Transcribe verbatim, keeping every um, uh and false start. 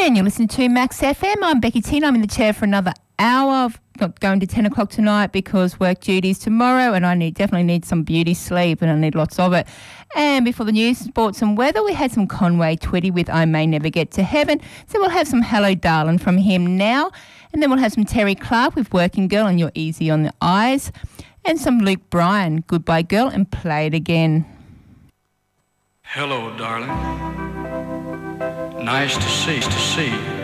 And you're listening to Max F M. I'm Becky Tina. I'm in the chair for another hour. I've got going to ten o'clock tonight because work duties tomorrow, and I need definitely need some beauty sleep, and I need lots of it. And before the news, sports and weather, we had some Conway Twitty with I May Never Get to Heaven. So we'll have some Hello Darling from him now. And then we'll have some Terry Clark with Working Girl and You're Easy on the Eyes. And some Luke Bryan, Goodbye Girl, and Play It Again. Hello, darling. Nice to see, to see you.